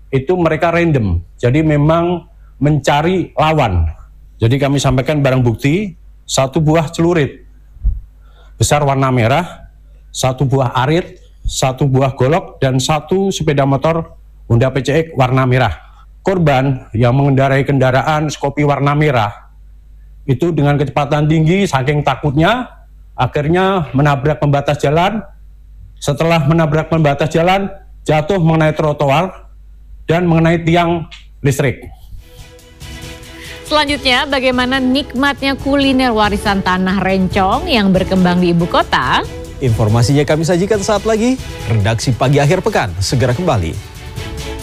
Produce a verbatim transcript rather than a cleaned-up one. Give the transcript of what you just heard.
itu mereka random. Jadi memang mencari lawan. Jadi kami sampaikan barang bukti, satu buah celurit besar warna merah, satu buah arit, satu buah golok, dan satu sepeda motor Honda P C X warna merah. Korban yang mengendarai kendaraan Scoopy warna merah itu dengan kecepatan tinggi, saking takutnya akhirnya menabrak pembatas jalan. Setelah menabrak pembatas jalan, jatuh mengenai trotoar dan mengenai tiang listrik. Selanjutnya, bagaimana nikmatnya kuliner warisan tanah Rencong yang berkembang di ibu kota? Informasinya kami sajikan saat lagi. Redaksi Pagi Akhir Pekan segera kembali.